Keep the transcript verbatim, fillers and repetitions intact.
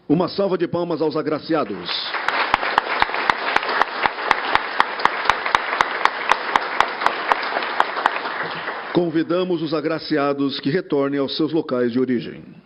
Uma salva de palmas aos agraciados. Convidamos os agraciados que retornem aos seus locais de origem.